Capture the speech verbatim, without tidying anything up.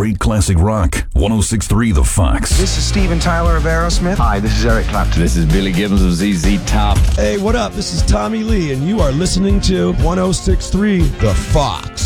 Straight classic rock. one oh six point three The Fox. This is Steven Tyler of Aerosmith. Hi, this is Eric Clapton. This is Billy Gibbons of Z Z Top. Hey, what up? This is Tommy Lee, and you are listening to one oh six point three The Fox.